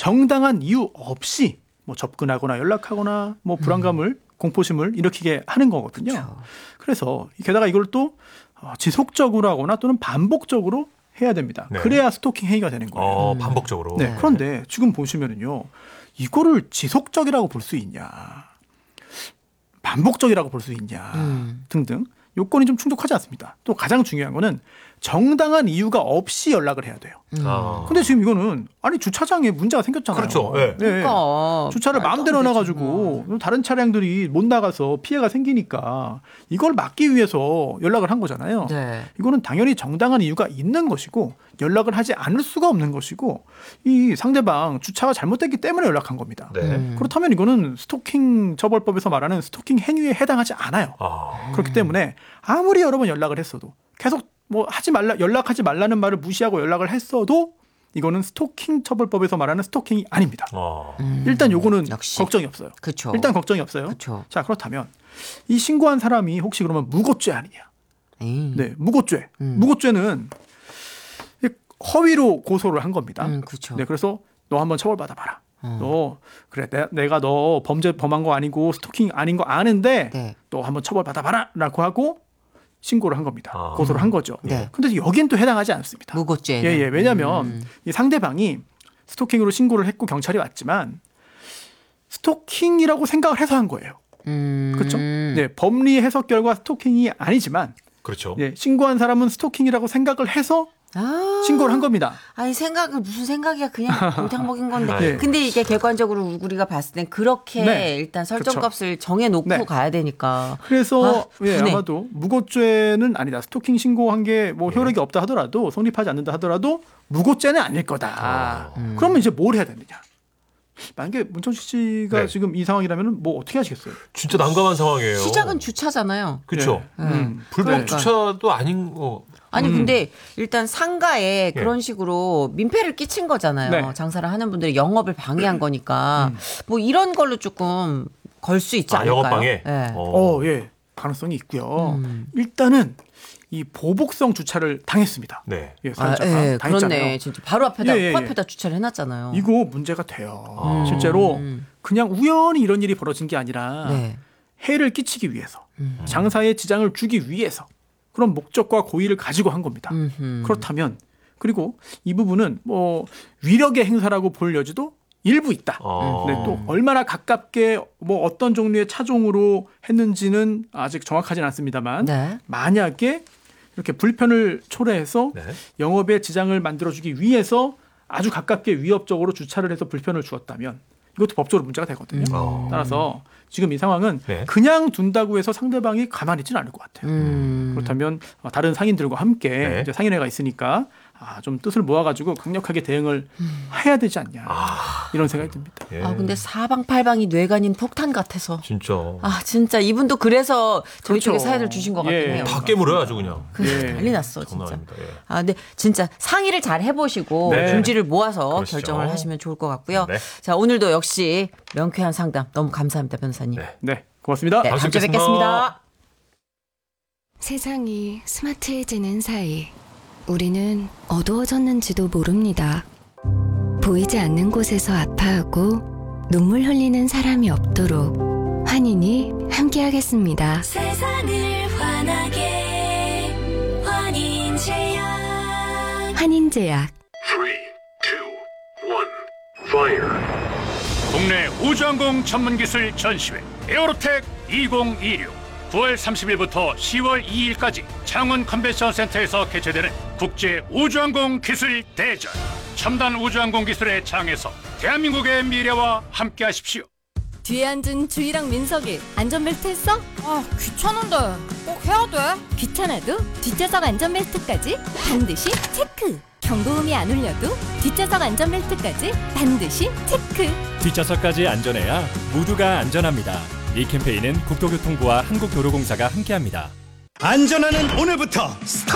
정당한 이유 없이 뭐 접근하거나 연락하거나 뭐 불안감을 공포심을 일으키게 하는 거거든요. 그렇죠. 그래서 게다가 이걸 또 지속적으로 하거나 또는 반복적으로 해야 됩니다. 네. 그래야 스토킹 행위가 되는 거예요. 반복적으로. 네. 그런데 지금 보시면은요, 이거를 지속적이라고 볼 수 있냐, 반복적이라고 볼 수 있냐 등등 요건이 좀 충족하지 않습니다. 또 가장 중요한 거는 정당한 이유가 없이 연락을 해야 돼요. 근데 지금 이거는 아니 주차장에 문제가 생겼잖아요. 그렇죠. 네. 그러니까 주차를 마음대로 해놔가지고 다른 차량들이 못 나가서 피해가 생기니까 이걸 막기 위해서 연락을 한 거잖아요. 네. 이거는 당연히 정당한 이유가 있는 것이고 연락을 하지 않을 수가 없는 것이고 이 상대방 주차가 잘못됐기 때문에 연락한 겁니다. 네. 그렇다면 이거는 스토킹 처벌법에서 말하는 스토킹 행위에 해당하지 않아요. 그렇기 때문에 아무리 여러 번 연락을 했어도 계속 뭐 하지 말라, 연락하지 말라는 말을 무시하고 연락을 했어도 이거는 스토킹 처벌법에서 말하는 스토킹이 아닙니다. 일단 요거는 역시. 걱정이 없어요. 그쵸. 일단 걱정이 없어요. 그쵸. 자, 그렇다면 이 신고한 사람이 혹시 그러면 무고죄 아니냐? 네, 무고죄. 무고죄는 허위로 고소를 한 겁니다. 그쵸. 네, 그래서 너 한번 처벌받아봐라. 너 그래 내가 너 범한 거 아니고 스토킹 아닌 거 아는데 네. 너 한번 처벌받아봐라라고 하고 신고를 한 겁니다. 고소를 한 거죠. 네. 근데 여긴 또 해당하지 않습니다. 무고죄는. 예, 왜냐하면 이 상대방이 스토킹으로 신고를 했고 경찰이 왔지만 스토킹이라고 생각을 해서 한 거예요. 그렇죠? 네, 법리 해석 결과 스토킹이 아니지만 그렇죠. 네, 신고한 사람은 스토킹이라고 생각을 해서 신고를 한 겁니다. 아니 생각을 무슨 생각이야 그냥 골탕 먹인 건데. 네. 근데 이게 객관적으로 우리가 봤을 땐 그렇게 네. 일단 설정값을 정해놓고 네. 가야 되니까. 그래서 예, 분해. 아마도 무고죄는 아니다. 스토킹 신고한 게 뭐 효력이 없다 하더라도 성립하지 않는다 하더라도 무고죄는 아닐 거다. 그러면 이제 뭘 해야 되느냐? 만약에 문천식 씨가 네. 지금 이 상황이라면 뭐 어떻게 하시겠어요? 진짜 난감한 상황이에요. 시작은 주차잖아요. 그렇죠. 불법 그러니까. 주차도 아닌 거. 아니 근데 일단 상가에 그런 식으로 민폐를 끼친 거잖아요. 네. 장사를 하는 분들이 영업을 방해한 거니까 뭐 이런 걸로 조금 걸 수 있지 않을까요? 영업방해. 네. 예. 가능성이 있고요. 일단은 이 보복성 주차를 당했습니다. 네. 예, 사연자가 예, 당했잖아요. 그렇네. 진짜 바로 앞에다 예, 예, 코앞에다 주차를 해놨잖아요. 이거 문제가 돼요. 실제로 그냥 우연히 이런 일이 벌어진 게 아니라 네. 해를 끼치기 위해서 장사에 지장을 주기 위해서 그런 목적과 고의를 가지고 한 겁니다. 그렇다면 그리고 이 부분은 뭐 위력의 행사라고 볼 여지도 일부 있다. 네, 또 얼마나 가깝게 뭐 어떤 종류의 차종으로 했는지는 아직 정확하지는 않습니다만 네. 만약에 이렇게 불편을 초래해서 네. 영업에 지장을 만들어주기 위해서 아주 가깝게 위협적으로 주차를 해서 불편을 주었다면 이것도 법적으로 문제가 되거든요. 따라서 지금 이 상황은 네. 그냥 둔다고 해서 상대방이 가만히 있지는 않을 것 같아요. 그렇다면 다른 상인들과 함께 네. 이제 상인회가 있으니까 좀 뜻을 모아가지고 강력하게 대응을 해야 되지 않냐 이런 생각이 듭니다. 예. 근데 사방팔방이 뇌관인 폭탄 같아서. 진짜. 진짜 이분도 그래서 저희 그렇죠. 쪽에 사연을 주신 것 같긴 예. 해요. 다 깨물어요 아주 그냥. 예. 난리 났어 장난 진짜. 아닙니다. 예. 근데 진짜 상의를 잘 해보시고 네. 중지를 모아서 그러시죠. 결정을 하시면 좋을 것 같고요. 네. 자 오늘도 역시 명쾌한 상담 너무 감사합니다 변호사님. 네. 네, 고맙습니다. 네, 다음 주에 뵙겠습니다. 뵙겠습니다. 세상이 스마트해지는 사이 우리는 어두워졌는지도 모릅니다. 보이지 않는 곳에서 아파하고 눈물 흘리는 사람이 없도록 환인이 함께하겠습니다. 세상을 환하게 환인제약 환인제약 3, 2, 1, fire. 국내 우주항공 전문기술 전시회 에어로텍 2026 9월 30일부터 10월 2일까지 창원 컨벤션센터에서 개최되는 국제 우주항공 기술 대전. 첨단 우주항공 기술의 장에서 대한민국의 미래와 함께하십시오. 뒤에 앉은 주희랑 민석이 안전벨트 했어? 귀찮은데 꼭 해야 돼? 귀찮아도 뒷좌석 안전벨트까지 반드시 체크. 경고음이 안 울려도 뒷좌석 안전벨트까지 반드시 체크. 뒷좌석까지 안전해야 모두가 안전합니다. 이 캠페인은 국토교통부와 한국도로공사가 함께합니다. 안전하는 오늘부터